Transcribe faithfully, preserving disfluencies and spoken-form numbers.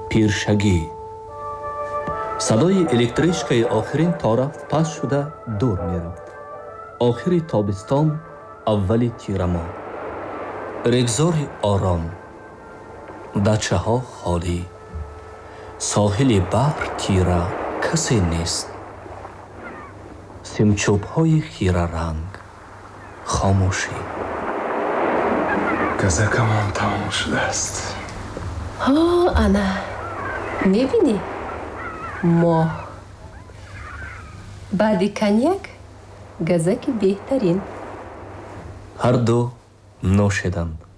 пиршагӣ. садои электричкаи охирин тараф паст шуда дур мерафт. охири тобистон, аввали тирамоҳ. регзори ором, дачаҳо холӣ, соҳили баҳр тира, касе нест. симчӯбҳои хираранг, хомӯшӣ. газакамон тамом шудааст. ҳо, ана мебинӣ моҳ. баъди коньяк газаки беҳтарин. ҳар ду нӯшиданд.